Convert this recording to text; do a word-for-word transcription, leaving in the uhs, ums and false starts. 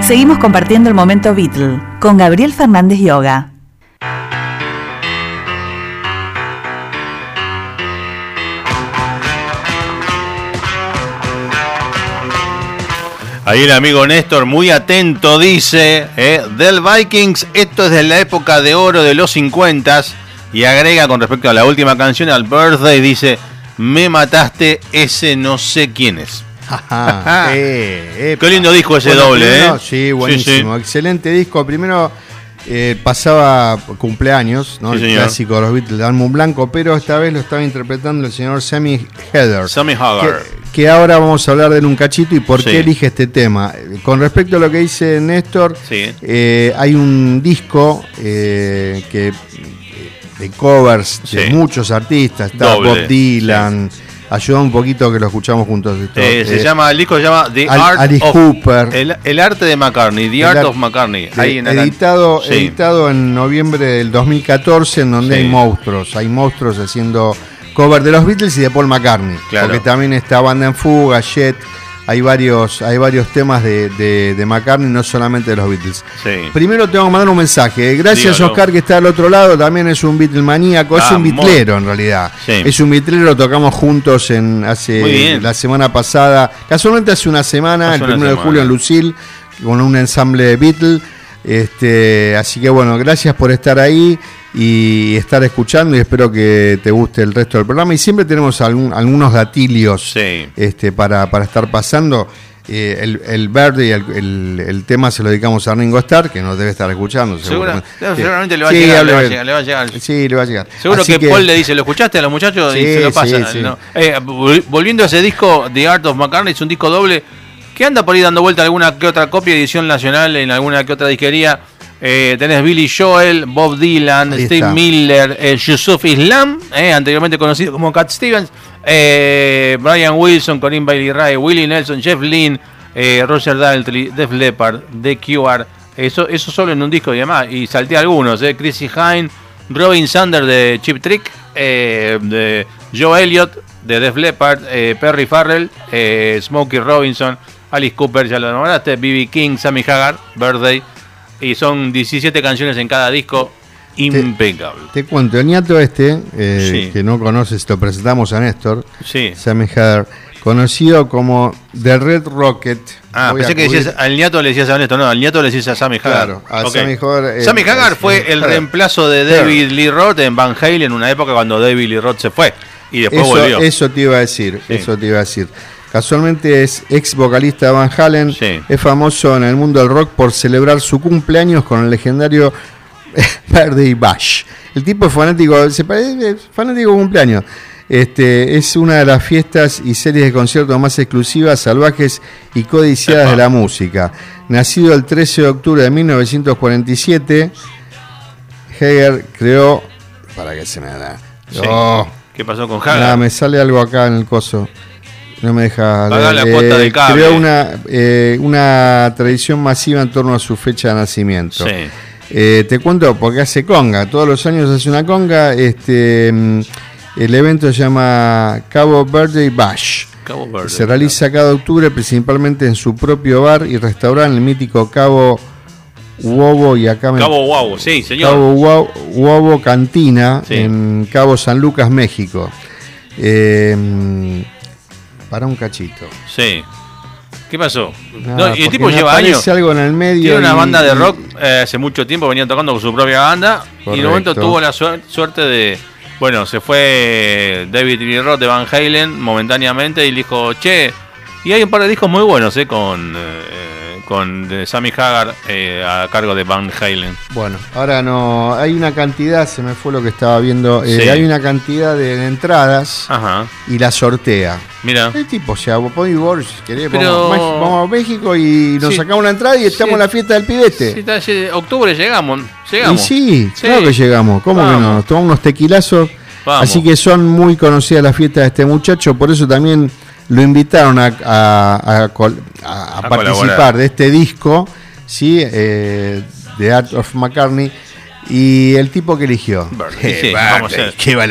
Seguimos compartiendo el momento Beatle con Gabriel Fernández Yoga. Ahí el amigo Néstor, muy atento, dice, eh, del Vikings, esto es de la época de oro de los cincuenta, y agrega con respecto a la última canción, al Birthday, dice, me mataste, ese no sé quién es. eh, Qué lindo disco ese bueno, doble, primero, ¿eh? Sí, buenísimo, sí, sí. Excelente disco. Primero eh, pasaba cumpleaños, ¿no? Sí, el señor. Clásico de los Beatles, de álbum blanco, pero esta vez lo estaba interpretando el señor Sammy Hagar. Sammy Hagar. Que, que ahora vamos a hablar de él un cachito y por sí. qué elige este tema. Con respecto a lo que dice Néstor, sí. eh, hay un disco eh, que de covers sí. de muchos artistas, está doble. Bob Dylan. Sí. Ayuda un poquito que lo escuchamos juntos. Esto, eh, se eh, llama, el disco se llama The Al, Art Alice of Cooper. El, el arte de McCartney, The Art ar, of McCartney. De, Ahí en editado, sí. editado en noviembre del dos mil catorce, en donde sí. hay monstruos. Hay monstruos haciendo cover de los Beatles y de Paul McCartney. Claro. Porque también está Banda en Fuga, Jet. Hay varios, hay varios temas de, de, de McCartney, no solamente de los Beatles. Sí. Primero tengo que mandar un mensaje. Gracias, Dígalo. Oscar, que está al otro lado. También es un Beatle maníaco. Ah, es un bitlero, en realidad. Sí. Es un bitlero. Tocamos juntos en hace la semana pasada. Casualmente hace una semana, hace el primero de julio en Lucille, con un ensamble Beatle. Este, así que bueno, gracias por estar ahí y estar escuchando, y espero que te guste el resto del programa. Y siempre tenemos algún, algunos gatillos sí. este, para, para estar pasando. Eh, el, el verde y el, el, el tema se lo dedicamos a Ringo Starr, que nos debe estar escuchando. Segura, seguramente, seguramente le, va sí, llegar, le, va a llegar, le va a llegar. Sí, le va a llegar. Seguro que, que Paul le dice, ¿lo escuchaste a los muchachos? Sí, y se lo pasa. Sí, sí. ¿no? eh, volviendo a ese disco, The Art of McCartney, es un disco doble que anda por ahí dando vuelta alguna que otra copia, edición nacional en alguna que otra disquería. Eh, tenés Billy Joel, Bob Dylan, ahí Steve está. Miller, eh, Yusuf Islam, eh, anteriormente conocido como Cat Stevens, eh, Brian Wilson, Corinne Bailey Rae, Willie Nelson, Jeff Lynne, eh, Roger Daltrey, Def Leppard, The Cure, eso, eso solo en un disco y demás. Y salté algunos, eh, Chrissy Hynde, Robin Sanders de Cheap Trick, eh, de Joe Elliott de Def Leppard, eh, Perry Farrell, eh, Smokey Robinson, Alice Cooper, ya lo nombraste, B B King, Sammy Hagar, Birthday. Y son diecisiete canciones en cada disco, impecable. Te, te cuento, el ñato este, eh, sí. que no conoces, lo presentamos a Néstor, sí. Sammy Hagar, conocido como The Red Rocket. Ah, pensé que decías, al ñato le decías a Néstor, no, al ñato le decías a Sammy Hagar. Claro, a okay. Sammy Hagar. Eh, Sammy Hagar fue el Hagar. reemplazo de David Lee Roth en Van Halen en una época cuando David Lee Roth se fue y después eso, volvió. Eso te iba a decir, sí. eso te iba a decir. Casualmente es ex vocalista de Van Halen, sí. es famoso en el mundo del rock por celebrar su cumpleaños con el legendario Birthday Bash. El tipo es fanático, se parece, fanático de cumpleaños. Este, es una de las fiestas y series de conciertos más exclusivas, salvajes y codiciadas Epa. de la música. Nacido el trece de octubre de mil novecientos cuarenta y siete, Hagar creó... Para que se me da... Sí. Oh, ¿qué pasó con Hagar? Nada, me sale algo acá en el coso. No me deja... Pagar la eh, cuota de cable. Creó una, eh, una tradición masiva en torno a su fecha de nacimiento. Sí. Eh, te cuento porque hace conga. Todos los años hace una conga. Este, el evento se llama Cabo Birthday Bash. Cabo Verde, se realiza cada octubre principalmente en su propio bar y restaurante, el mítico Cabo Huobo. Y acá me... Cabo Huobo, sí, señor. Cabo Huobo Cantina, sí. en Cabo San Lucas, México. Eh... Para un cachito. Sí. ¿Qué pasó? Nada, no, y el tipo lleva años. Algo en el medio. Tiene una y, banda de rock eh, hace mucho tiempo, venía tocando con su propia banda. Correcto. Y en un momento tuvo la suer- suerte de. Bueno, se fue David Lee Roth de Van Halen momentáneamente y le dijo, che. Y hay un par de discos muy buenos, eh, con. Eh, con Sammy Hagar eh, a cargo de Van Halen. Bueno, ahora no, hay una cantidad, se me fue lo que estaba viendo, eh, sí. hay una cantidad de entradas. Ajá. Y la sortea. Mira. El tipo, o sea, vos podés ir, si querés, Pero... vamos, vamos a México y nos sí. sacamos una entrada y estamos sí. en la fiesta del pibete. Sí, está, sí, octubre llegamos, llegamos. Y sí, sí. claro que llegamos, ¿cómo vamos. que no? Nos tomamos unos tequilazos, vamos. Así que son muy conocidas las fiestas de este muchacho, por eso también lo invitaron a, a, a, a, a, a participar colaborar. de este disco, ¿sí? Eh, The Art of McCartney, y el tipo que eligió. Sí, sí, vamos a ver.